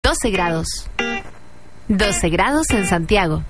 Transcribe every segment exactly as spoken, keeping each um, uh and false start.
doce grados. doce grados en Santiago.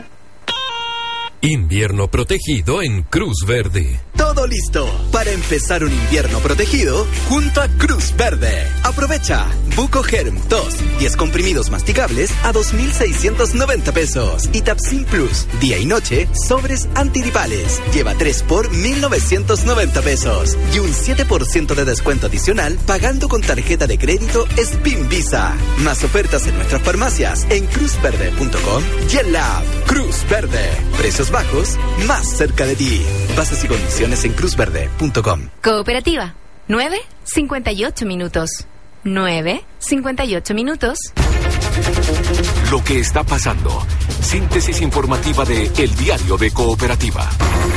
Invierno protegido en Cruz Verde. Todo listo para empezar un invierno protegido junto a Cruz Verde. Aprovecha Buco Germ dos, diez comprimidos masticables a dos mil seiscientos noventa pesos. Y Tapsin Plus, día y noche, sobres antigripales. Lleva tres por mil novecientos noventa pesos. Y un siete por ciento de descuento adicional pagando con tarjeta de crédito Spin Visa. Más ofertas en nuestras farmacias en cruz verde punto com y en la app Cruz Verde. Precios bajos, más cerca de ti. Bases y condiciones en cruz verde punto com. Cooperativa, nueve cincuenta y ocho minutos. nueve cincuenta y ocho minutos. Lo que está pasando. Síntesis informativa de El Diario de Cooperativa.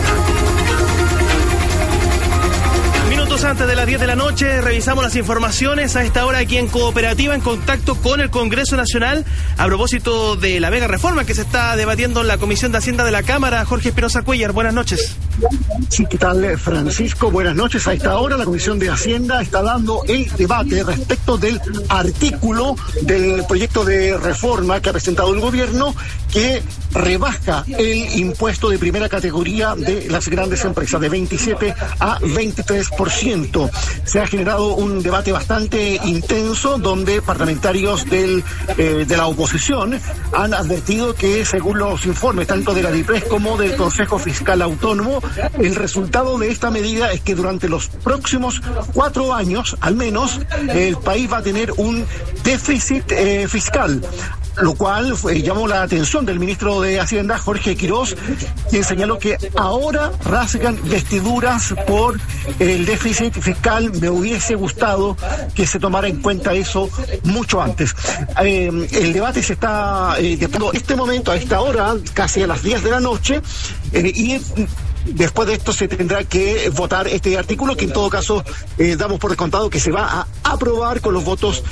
Minutos antes de las diez de la noche, revisamos las informaciones a esta hora aquí en Cooperativa, en contacto con el Congreso Nacional, a propósito de la mega reforma que se está debatiendo en la Comisión de Hacienda de la Cámara. Jorge Espinosa Cuellar, buenas noches. Sí, ¿qué tal, Francisco? Buenas noches. A esta hora la Comisión de Hacienda está dando el debate respecto del artículo del proyecto de reforma que ha presentado el gobierno, que rebaja el impuesto de primera categoría de las grandes empresas de veintisiete a veintitrés por ciento. Se ha generado un debate bastante intenso donde parlamentarios del, eh, de la oposición han advertido que, según los informes tanto de la DIPRES como del Consejo Fiscal Autónomo, el resultado de esta medida es que durante los próximos cuatro años, al menos, el país va a tener un déficit eh, fiscal, lo cual fue, llamó la atención del ministro de Hacienda, Jorge Quirós, quien señaló que ahora rasgan vestiduras por el déficit fiscal. Me hubiese gustado que se tomara en cuenta eso mucho antes. Eh, el debate se está eh, en este momento, a esta hora, casi a las diez de la noche, eh, y después de esto se tendrá que votar este artículo, que en todo caso eh, damos por descontado que se va a aprobar con los votos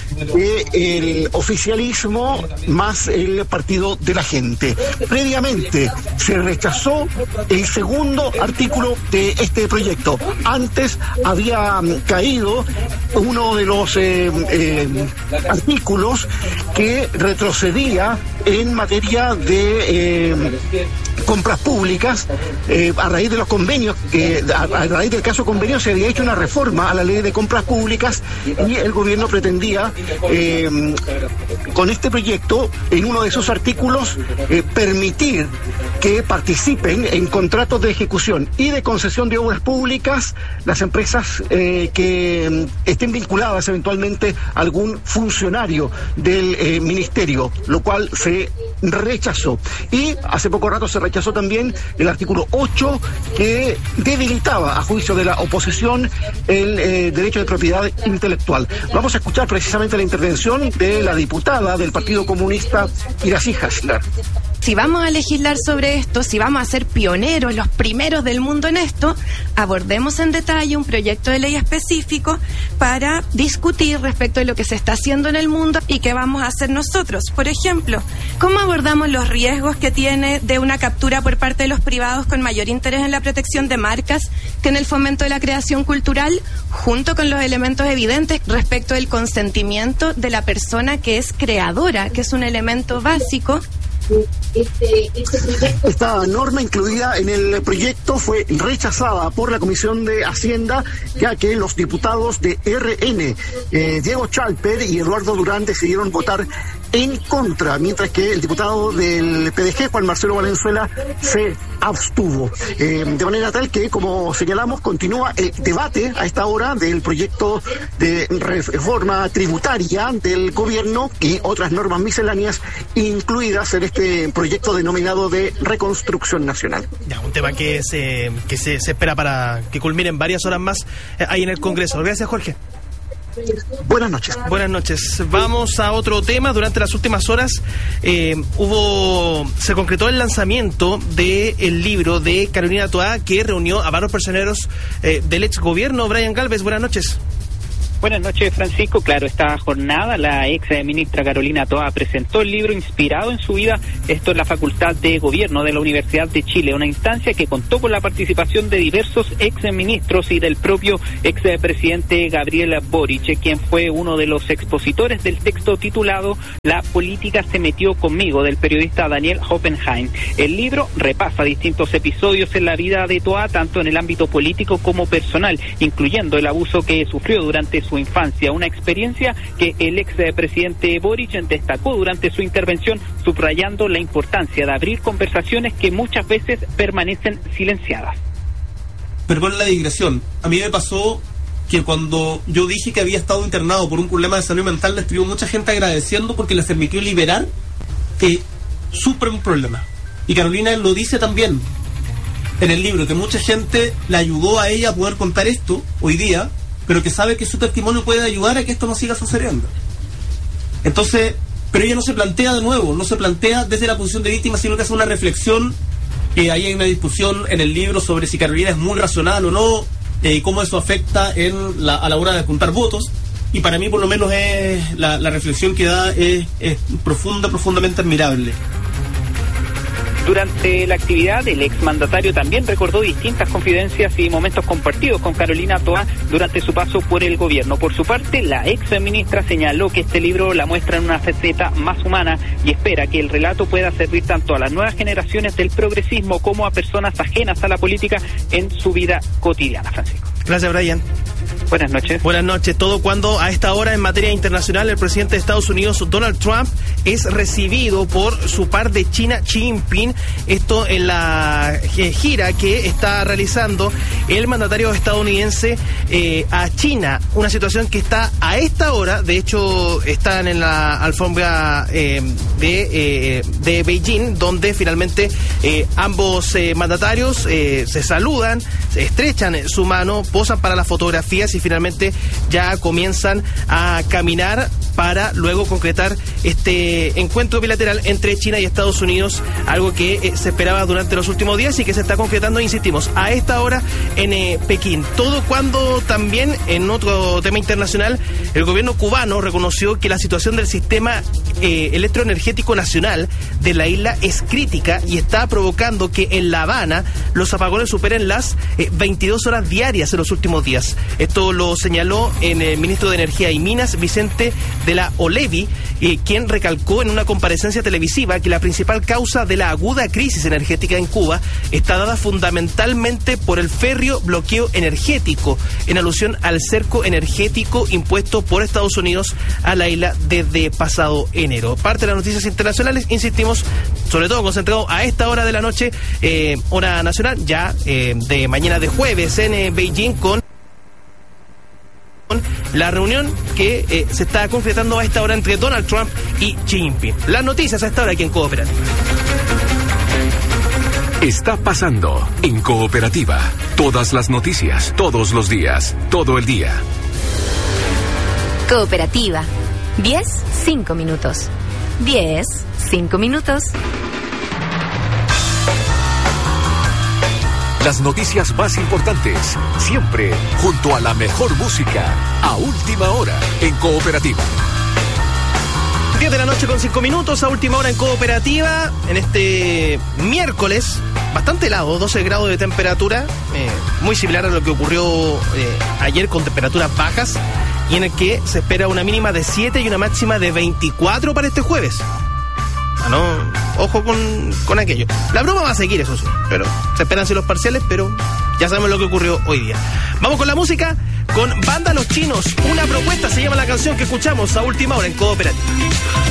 del oficialismo más el Partido de la Gente. Previamente se rechazó el segundo artículo de este proyecto. Antes había caído uno de los eh, eh, artículos que retrocedía en materia de eh, compras públicas. eh, a raíz de los convenios, que a, a raíz del caso convenio se había hecho una reforma a la ley de compras públicas y el gobierno pretendía eh, con este proyecto, en uno de esos artículos, eh, permitir que participen en contratos de ejecución y de concesión de obras públicas las empresas eh, que estén vinculadas eventualmente a algún funcionario del eh, ministerio, lo cual se rechazó. Y hace poco rato se rechazó también el artículo ocho, que debilitaba, a juicio de la oposición, el eh, derecho de propiedad intelectual. Vamos a escuchar precisamente la intervención de la diputada del Partido Comunista, Iracy Hasler. Si vamos a legislar sobre esto, si vamos a ser pioneros, los primeros del mundo en esto, abordemos en detalle un proyecto de ley específico para discutir respecto de lo que se está haciendo en el mundo y qué vamos a hacer nosotros. Por ejemplo, ¿cómo abordamos los riesgos que tiene de una captura por parte de los privados con mayor interés en la protección de marcas que en el fomento de la creación cultural, junto con los elementos evidentes respecto del consentimiento de la persona que es creadora, que es un elemento básico? Este, este proyecto... Esta norma incluida en el proyecto fue rechazada por la Comisión de Hacienda, ya que los diputados de R N, eh, Diego Chalper y Eduardo Durán, decidieron votar en contra, mientras que el diputado del P D G, Juan Marcelo Valenzuela, se abstuvo. Eh, de manera tal que, como señalamos, continúa el debate a esta hora del proyecto de reforma tributaria del gobierno y otras normas misceláneas incluidas en este proyecto denominado de reconstrucción nacional. Ya, un tema que se, que se, se espera para que culmine en varias horas más eh, ahí en el Congreso. Gracias, Jorge. Buenas noches. Buenas noches. Vamos a otro tema. Durante las últimas horas eh, hubo, se concretó el lanzamiento del libro de Carolina Toá, que reunió a varios personeros eh, del ex gobierno. Brian Galvez, buenas noches. Buenas noches, Francisco. Claro, esta jornada la ex ministra Carolina Toá presentó el libro inspirado en su vida, esto en la Facultad de Gobierno de la Universidad de Chile, una instancia que contó con la participación de diversos ex ministros y del propio ex presidente Gabriel Boric, quien fue uno de los expositores del texto titulado La política se metió conmigo, del periodista Daniel Hoppenheim. El libro repasa distintos episodios en la vida de Toá, tanto en el ámbito político como personal, incluyendo el abuso que sufrió durante su infancia, una experiencia que el ex presidente Boric destacó durante su intervención, subrayando la importancia de abrir conversaciones que muchas veces permanecen silenciadas. Perdón la digresión, a mí me pasó que cuando yo dije que había estado internado por un problema de salud mental, le escribió mucha gente agradeciendo porque les permitió liberar eh, su problema. Y Carolina lo dice también en el libro, que mucha gente le ayudó a ella a poder contar esto hoy día, pero que sabe que su testimonio puede ayudar a que esto no siga sucediendo. Entonces, pero ella no se plantea de nuevo, no se plantea desde la posición de víctima, sino que hace una reflexión, que hay una discusión en el libro sobre si Carolina es muy racional o no, y eh, cómo eso afecta en la, a la hora de juntar votos, y para mí por lo menos es la, la reflexión que da es, es profunda, profundamente admirable. Durante la actividad, el exmandatario también recordó distintas confidencias y momentos compartidos con Carolina Toá durante su paso por el gobierno. Por su parte, la exministra señaló que este libro la muestra en una faceta más humana y espera que el relato pueda servir tanto a las nuevas generaciones del progresismo como a personas ajenas a la política en su vida cotidiana. Francisco. Gracias, Brian. Buenas noches. Buenas noches. Todo cuando a esta hora en materia internacional el presidente de Estados Unidos, Donald Trump, es recibido por su par de China, Xi Jinping. Esto en la gira que está realizando el mandatario estadounidense eh, a China. Una situación que está a esta hora, de hecho, están en la alfombra eh, de, eh, de Beijing, donde finalmente eh, ambos eh, mandatarios eh, se saludan, se estrechan su mano, posan para las fotografías y finalmente ya comienzan a caminar para luego concretar este encuentro bilateral entre China y Estados Unidos, algo que eh, se esperaba durante los últimos días y que se está concretando, insistimos, a esta hora en eh, Pekín. Todo cuando también, en otro tema internacional, el gobierno cubano reconoció que la situación del sistema eh, electroenergético nacional de la isla es crítica y está provocando que en La Habana los apagones superen las eh, veintidós horas diarias en los últimos días. Esto lo señaló en el ministro de Energía y Minas, Vicente de la Olevi, eh, quien recalcó en una comparecencia televisiva que la principal causa de la aguda crisis energética en Cuba está dada fundamentalmente por el férreo bloqueo energético, en alusión al cerco energético impuesto por Estados Unidos a la isla desde pasado enero. Parte de las noticias internacionales, insistimos, sobre todo concentrado a esta hora de la noche, eh, hora nacional, ya eh, de mañana de jueves en eh, Beijing, con la reunión que eh, se está concretando a esta hora entre Donald Trump y Xi Jinping. Las noticias a esta hora aquí en Cooperativa. Está pasando en Cooperativa. Todas las noticias, todos los días, todo el día. Cooperativa. diez, cinco minutos. diez, cinco minutos. Las noticias más importantes, siempre junto a la mejor música, a última hora en Cooperativa. diez de la noche con cinco minutos, a última hora en Cooperativa, en este miércoles, bastante helado, doce grados de temperatura, eh, muy similar a lo que ocurrió eh, ayer con temperaturas bajas, y en el que se espera una mínima de siete y una máxima de veinticuatro para este jueves. Ah, no, ojo con, con aquello. La broma va a seguir, eso sí, pero se esperan los parciales, pero ya sabemos lo que ocurrió hoy día. Vamos con la música, con Banda Los Chinos. Una propuesta, se llama la canción que escuchamos a última hora en Cooperativa.